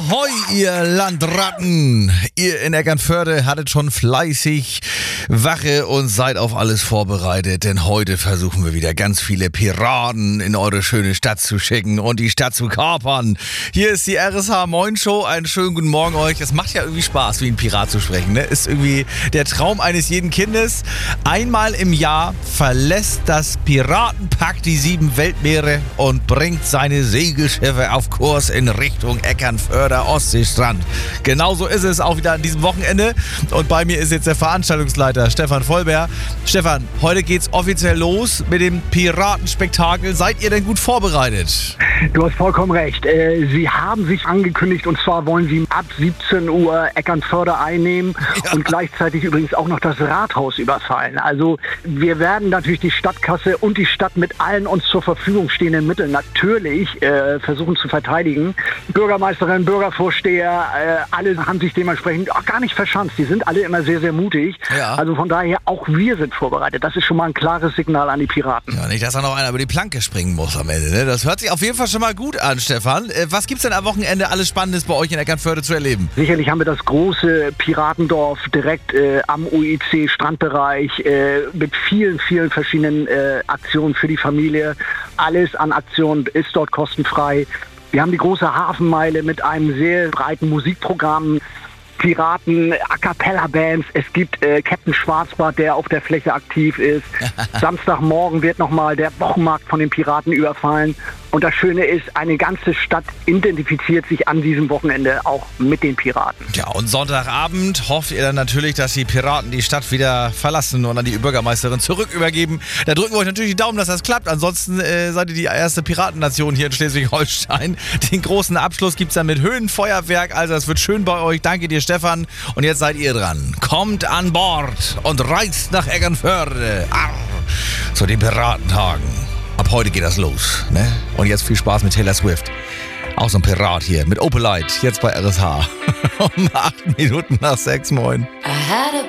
Ahoi, ihr Landratten! Ihr in Eckernförde hattet schon fleißig Wache und seid auf alles vorbereitet, denn heute versuchen wir wieder ganz viele Piraten in eure schöne Stadt zu schicken und die Stadt zu kapern. Hier ist die RSH Moin Show, einen schönen guten Morgen euch. Es macht ja irgendwie Spaß, wie ein Pirat zu sprechen, ne? Ist irgendwie der Traum eines jeden Kindes. Einmal im Jahr verlässt das Piratenpack die 7 Weltmeere und bringt seine Segelschiffe auf Kurs in Richtung Eckernförder Ostseestrand. Genauso ist es auch wieder an diesem Wochenende. Und bei mir ist jetzt der Veranstaltungsleiter Stefan Vollbär. Stefan, heute geht's offiziell los mit dem Piratenspektakel. Seid ihr denn gut vorbereitet? Du hast vollkommen recht. Sie haben sich angekündigt und zwar wollen sie ab 17 Uhr Eckernförde einnehmen und gleichzeitig übrigens auch noch das Rathaus überfallen. Also wir werden natürlich die Stadtkasse und die Stadt mit allen uns zur Verfügung stehenden Mitteln natürlich versuchen zu verteidigen. Bürgermeisterin, Bürgervorsteher, alle haben sich dementsprechend auch gar nicht verschanzt. Die sind alle immer sehr, sehr mutig. Ja. Also von daher, auch wir sind vorbereitet. Das ist schon mal ein klares Signal an die Piraten. Ja, nicht, dass da noch einer über die Planke springen muss am Ende. Ne? Das hört sich auf jeden Fall schon mal gut an, Stefan. Was gibt's denn am Wochenende alles Spannendes bei euch in Eckernförde zu erleben? Sicherlich haben wir das große Piratendorf direkt am UIC-Strandbereich mit vielen, vielen verschiedenen Aktionen für die Familie. Alles an Aktionen ist dort kostenfrei. Wir haben die große Hafenmeile mit einem sehr breiten Musikprogramm. Piraten, A-Cappella-Bands, es gibt Captain Schwarzbart, der auf der Fläche aktiv ist. Samstagmorgen wird nochmal der Wochenmarkt von den Piraten überfallen. Und das Schöne ist, eine ganze Stadt identifiziert sich an diesem Wochenende auch mit den Piraten. Ja, und Sonntagabend hofft ihr dann natürlich, dass die Piraten die Stadt wieder verlassen und an die Bürgermeisterin zurück übergeben. Da drücken wir euch natürlich die Daumen, dass das klappt. Ansonsten seid ihr die erste Piratennation hier in Schleswig-Holstein. Den großen Abschluss gibt's dann mit Höhenfeuerwerk. Also es wird schön bei euch. Danke dir, Stefan. Und jetzt seid ihr dran. Kommt an Bord und reist nach Eckernförde. Zu den Piratentagen. Ab heute geht das los, ne? Und jetzt viel Spaß mit Taylor Swift. Auch so ein Pirat hier mit Opelite, jetzt bei RSH. Um 8 Minuten nach 6, moin. I had a